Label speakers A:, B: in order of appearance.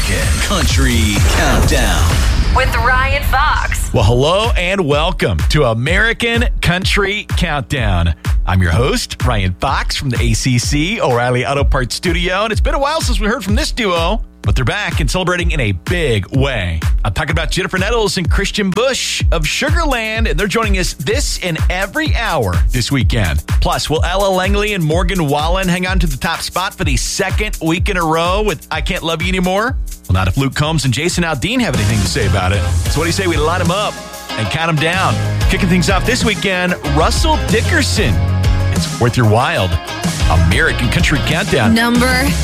A: American Country Countdown
B: with Ryan Fox.
C: Well, hello and welcome to American Country Countdown. I'm your host, Ryan Fox from the ACC O'Reilly Auto Parts Studio, and it's been a while since we heard from this duo, but they're back and celebrating in a big way. I'm talking about Jennifer Nettles and Christian Bush of Sugarland, and they're joining us this and every hour this weekend. Plus, will Ella Langley and Morgan Wallen hang on to the top spot for the second week in a row with I Can't Love You Anymore? Well, not if Luke Combs and Jason Aldean have anything to say about it. So what do you say we line them up and count them down? Kicking things off this weekend, Russell Dickerson. It's worth your while. American Country Countdown.
B: Number